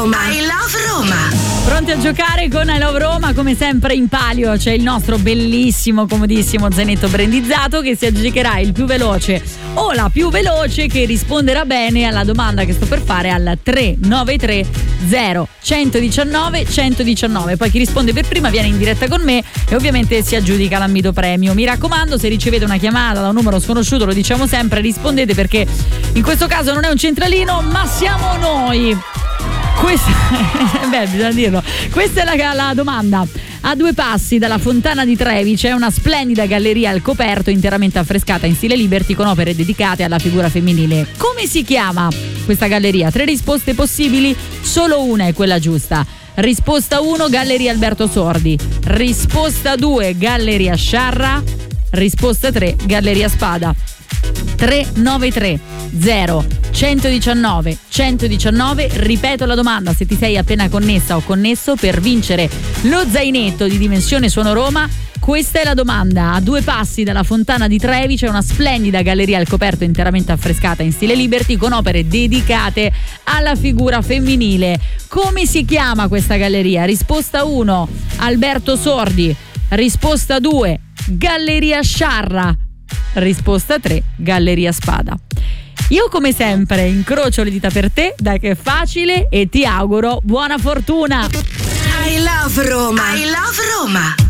Roma. I love Roma. Pronti a giocare con I Love Roma? Come sempre in palio c'è il nostro bellissimo, comodissimo zainetto brandizzato che si aggiudicherà il più veloce o la più veloce che risponderà bene alla domanda che sto per fare al 393 0119 119. Poi chi risponde per prima viene in diretta con me e ovviamente si aggiudica l'Ambido Premio. Mi raccomando, se ricevete una chiamata da un numero sconosciuto, lo diciamo sempre, rispondete, perché in questo caso non è un centralino ma siamo noi. Questa bisogna dirlo. Questa è la domanda. A 2 passi dalla Fontana di Trevi c'è una splendida galleria al coperto interamente affrescata in stile Liberty con opere dedicate alla figura femminile. Come si chiama questa galleria? 3 risposte possibili, solo una è quella giusta. Risposta 1, Galleria Alberto Sordi. Risposta 2, Galleria Sciarra. Risposta 3, Galleria Spada. 393 0119 119. Ripeto la domanda, se ti sei appena connessa o connesso, per vincere lo zainetto di Dimensione Suono Roma. Questa è la domanda. A 2 passi dalla Fontana di Trevi c'è una splendida galleria al coperto interamente affrescata in stile Liberty con opere dedicate alla figura femminile. Come si chiama questa galleria? Risposta 1, Alberto Sordi. Risposta 2, Galleria Sciarra. Risposta 3, Galleria Spada. Io come sempre incrocio le dita per te, dai che è facile, e ti auguro buona fortuna. I love Roma. I love Roma.